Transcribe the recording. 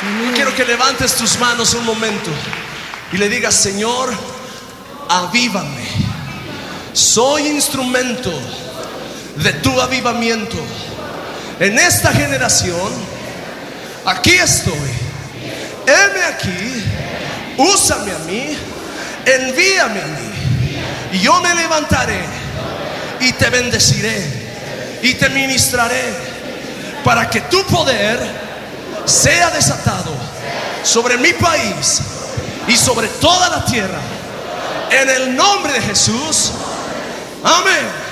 Yo quiero que levantes tus manos un momento y le digas: Señor, avívame. Soy instrumento de tu avivamiento en esta generación. Aquí estoy. Heme aquí. Úsame a mí. Envíame a mí. Y yo me levantaré y te bendeciré y te ministraré, para que tu poder sea desatado sobre mi país y sobre toda la tierra, en el nombre de Jesús. Amén.